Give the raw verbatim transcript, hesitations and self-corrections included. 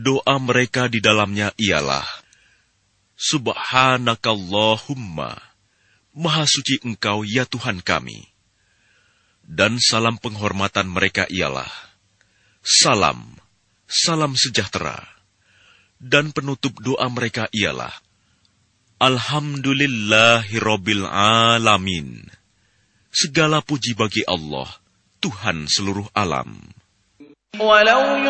doa mereka di dalamnya ialah, Subhanakallahumma, Maha suci Engkau ya Tuhan kami. Dan salam penghormatan mereka ialah, Salam, salam sejahtera. Dan penutup doa mereka ialah, Alhamdulillahirabbil alamin. Segala puji bagi Allah, Tuhan seluruh alam.